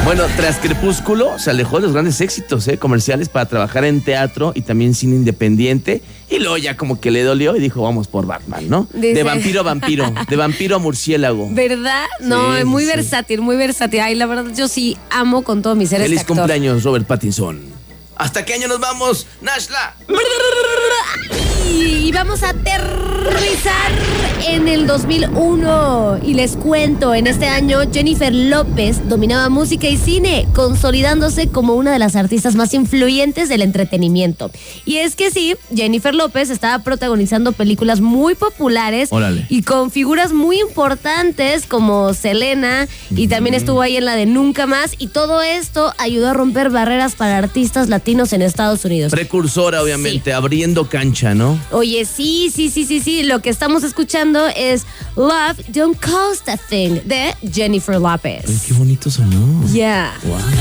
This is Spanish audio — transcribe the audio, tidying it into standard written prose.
Bueno, tras Crepúsculo se alejó de los grandes éxitos comerciales para trabajar en teatro y también cine independiente. Y luego ya como que le dolió y dijo, vamos por Batman, ¿no? Dice... De vampiro a vampiro, de vampiro a murciélago. ¿Verdad? No, Sí, es muy sí. versátil, muy versátil. Ay, la verdad, yo sí amo con todo mi ser Feliz este actor. cumpleaños, Robert Pattinson. ¿Hasta qué año nos vamos, Nashla? Y vamos a aterrizar en el 2001. Y les cuento, en este año Jennifer López dominaba música y cine, consolidándose como una de las artistas más influyentes del entretenimiento. Y es que sí, Jennifer López estaba protagonizando películas muy populares. Órale. Y con figuras muy importantes como Selena, y también estuvo ahí en la de Nunca Más. Y todo esto ayudó a romper barreras para artistas latinos en Estados Unidos. Precursora, obviamente, abriendo cancha, ¿no? Oye, sí. Lo que estamos escuchando es Love Don't Cost a Thing de Jennifer López. Ay, qué bonito sonó. Yeah. Wow.